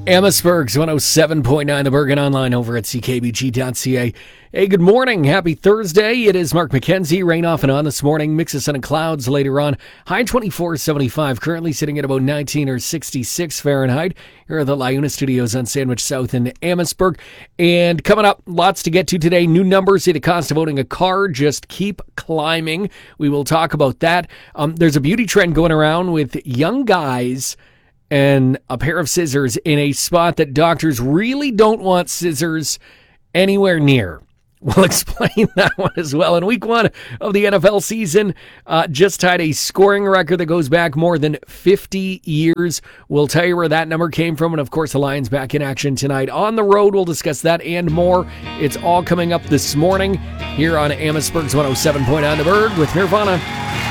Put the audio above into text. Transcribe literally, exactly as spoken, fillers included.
Amherstburg's one oh seven point nine, The Bergen, online over at c k b g dot c a. Hey, good morning. Happy Thursday. It is Mark McKenzie. Rain off and on this morning. Mix of sun and clouds later on. High twenty-four seventy-five. Currently sitting at about nineteen or sixty-six Fahrenheit. Here are the Liuna Studios on Sandwich South in Amherstburg. And coming up, lots to get to today. New numbers in the cost of owning a car just keep climbing. We will talk about that. Um, there's a beauty trend going around with young guys and a pair of scissors in a spot that doctors really don't want scissors anywhere near. We'll explain that one as well. In week one of the N F L season, uh, just tied a scoring record that goes back more than fifty years. We'll tell you where that number came from. And of course, the Lions back in action tonight. On the road, we'll discuss that and more. It's all coming up this morning here on Amherstburg's one oh seven point nine The Bird with Nirvana.